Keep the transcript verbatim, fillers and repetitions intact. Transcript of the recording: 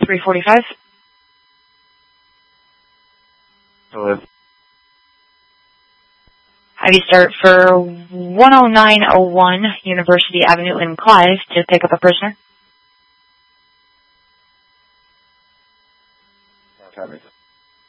three forty-five. Hello. Have you start for one oh nine oh one University Avenue in Clive to pick up a prisoner? Copy.